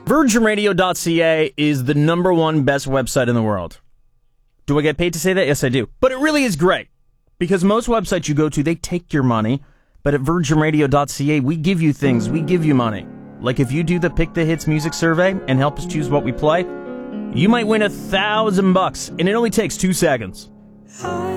VirginRadio.ca is the #1 best website in the world. Do I get paid to say that? Yes, I do. But it really is great. Because most websites you go to, they take your money. But at VirginRadio.ca, we give you things. We give you money. Like if you do the Pick the Hits music survey and help us choose what we play, you might win $1,000, and it only takes 2 seconds.